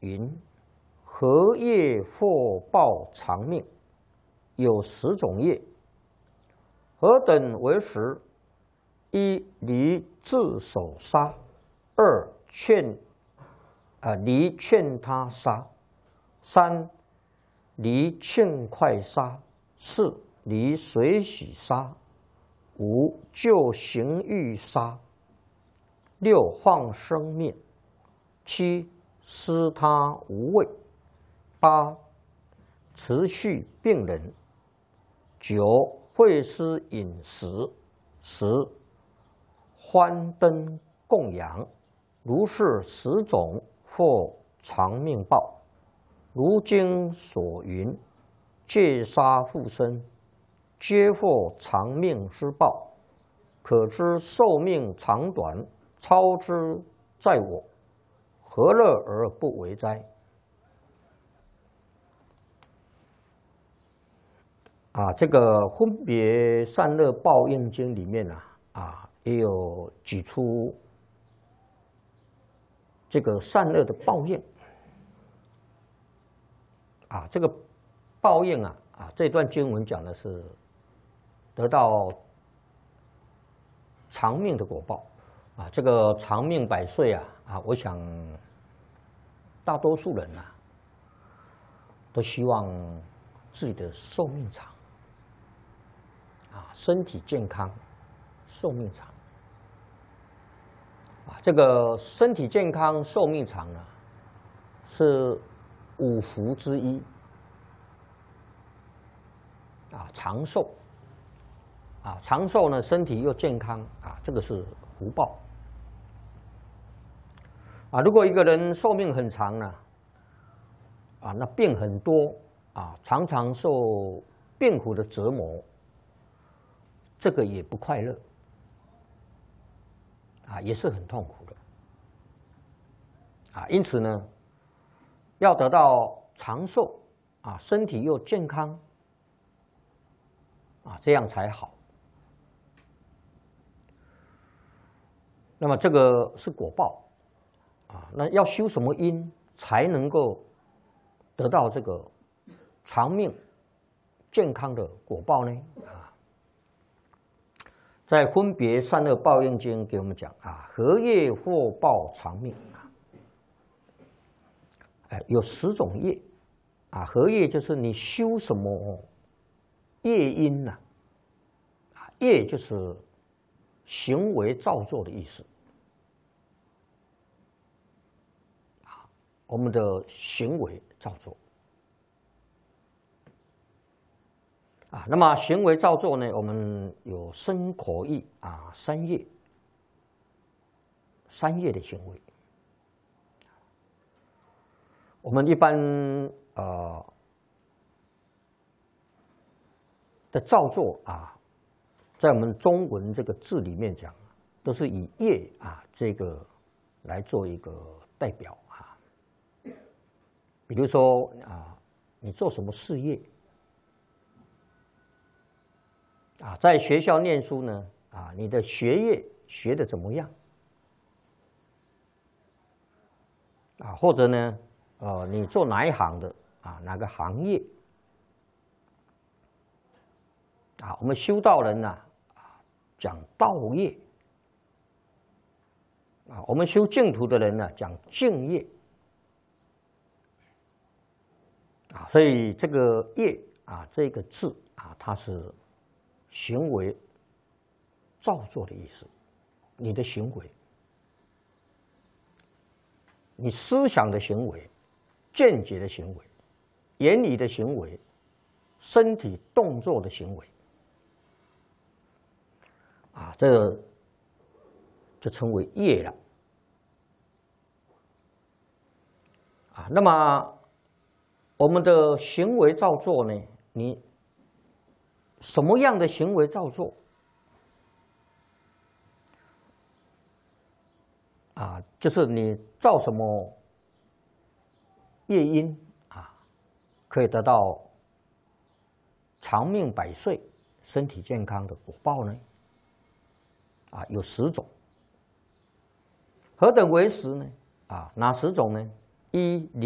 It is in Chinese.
云：何业或报长命？有10种业，何等为10？一离自首杀；2离劝他杀；3离劝快杀；4离随喜杀；5就行欲杀；6放生命；7施他无畏；8持续病人；9会施饮食；10欢灯供养。如是10种，或长命报。如经所云：戒杀复生，皆获长命之报。可知寿命长短，操之在我，何乐而不为哉？这个《分别善恶报应经》里面也有举出这个善恶的报应这个报应这段经文讲的是得到长命的果报这个长命百岁我想大多数人都希望自己的寿命长身体健康，寿命长这个身体健康、寿命长呢，是5福之一长寿长寿呢，身体又健康这个是福报如果一个人寿命很长呢那病很多常常受病苦的折磨，这个也不快乐也是很痛苦的因此呢，要得到长寿身体又健康这样才好。那么这个是果报那要修什么因才能够得到这个长命健康的果报呢？在《分别善恶报应经》给我们讲何业或报长命有10种业何业就是你修什么业因业就是行为造作的意思我们的行为造作那么行为造作呢，我们有身口意3业，3业的行为。我们一般的造作在我们中文这个字里面讲，都是以业这个来做一个代表比如说你做什么事业在学校念书呢你的学业学得怎么样或者呢你做哪一行的哪个行业我们修道人讲道业我们修净土的人讲净业所以这个业这个字它是行为造作的意思，你的行为，你思想的行为，见解的行为，言语的行为，身体动作的行为这就称为业了那么我们的行为造作呢，你什么样的行为造作就是你造什么业因可以得到长命百岁、身体健康的果报呢？有10种。何等为10呢？哪10种呢？一